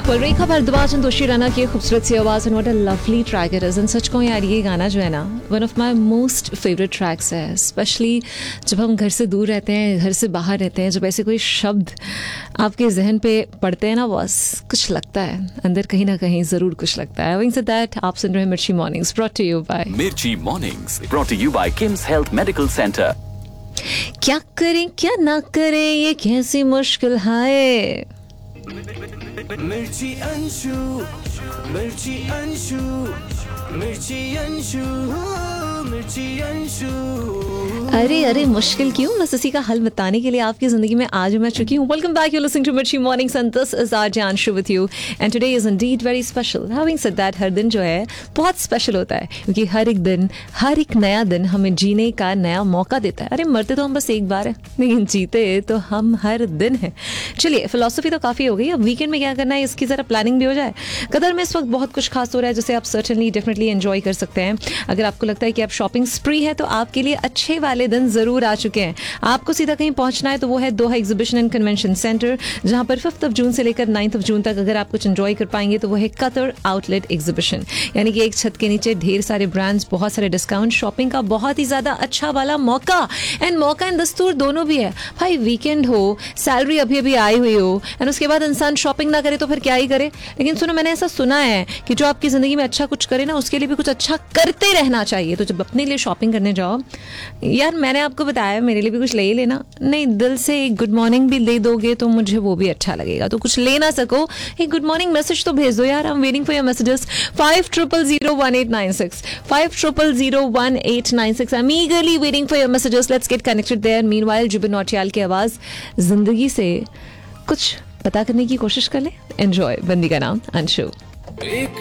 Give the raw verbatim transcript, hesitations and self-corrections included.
well, रेखा भारद्वाज और दोषी राणा की खूबसूरत सी आवाज़, and what a lovely track it is. And सच कहूँ यार, ये गाना जो है ना, one of my most favorite tracks है, especially जब हम घर से दूर रहते हैं, घर से बाहर रहते हैं, जब ऐसे कोई शब्द आपके जहन पे पड़ते हैं ना, बस कुछ लगता है अंदर, कहीं ना कहीं ज़रूर कुछ लगता है. Having said that, आप सुन रहे हैं मिर्ची mornings, brought to you by मिर्ची mornings, brought to you by KIMS health medical centre. क्या करें क्या ना करें, ये कैसी मुश्किल है. मिर्ची अंशु, मिर्ची अंशु, मिर्ची अंशु, मिर्ची अंशु. अरे अरे मुश्किल क्यों, बस इसी का हल बताने के लिए आपकी जिंदगी में आज मैं चुकी हूँ. Welcome back, you listening to मिर्ची mornings and this is RJ Anshu with you, and today is Indeed very special. Having said that, हर दिन जो है बहुत स्पेशल होता है, क्योंकि हर एक दिन, हर एक नया दिन हमें जीने का नया मौका देता है. अरे मरते तो हम बस एक बार है, लेकिन जीते तो हम हर दिन हैं. चलिए, फिलोसफी तो काफ़ी हो गई, अब वीकेंड में क्या करना है इसकी ज़रा प्लानिंग भी हो जाए. कदर में इस वक्त बहुत कुछ खास हो रहा है, जिसे आप सर्टनली डेफिनेटली एंजॉय कर सकते हैं. अगर आपको लगता है कि आप शॉपिंग स्प्री है, तो आपके लिए अच्छे वाले दिन ज़रूर आ चुके हैं. आपको सीधा कहीं पहुंचना है तो वो है दोहा एग्जीबिशन एंड कन्वेंशन सेंटर, जहां पर फिफ्थ ऑफ जून से लेकर नाइन्थ ऑफ जून तक अगर आप कुछ एंजॉय कर पाएंगे तो वो है कतर आउटलेट एग्जीबिशन. यानी कि एक छत के नीचे ढेर सारे ब्रांड्स, बहुत सारे डिस्काउंट, शॉपिंग का बहुत ही ज़्यादा अच्छा वाला मौका. एंड मौका एंड दस्तूर दोनों भी है भाई. वीकेंड हो, सैलरी अभी अभी आई हुई हो, एंड उसके बाद इंसान शॉपिंग ना करे तो फिर क्या ही करे. लेकिन सुनो, मैंने ऐसा सुना है कि जो आपकी ज़िंदगी में अच्छा कुछ करे ना, उसके लिए भी कुछ अच्छा करते रहना चाहिए. तो जब अपने लिए शॉपिंग करने जाओ यार, मैंने आपको बताया मेरे लिए भी कुछ ले ही लेना. नहीं, दिल से एक गुड मॉर्निंग भी दे दोगे तो मुझे वो भी अच्छा लगेगा. तो कुछ ले ना सको, एक गुड मॉर्निंग मैसेज तो भेज दो यार. I am waiting for your messages. Five triple zero one eight nine six five triple zero one eight nine six. I am ईगरली waiting for your messages. Let's get connected there. Meanwhile Zubin Nautiyal की आवाज़ जिंदगी से कुछ पता करने की कोशिश कर ले. एंजॉय. बंदी का नाम अंशु.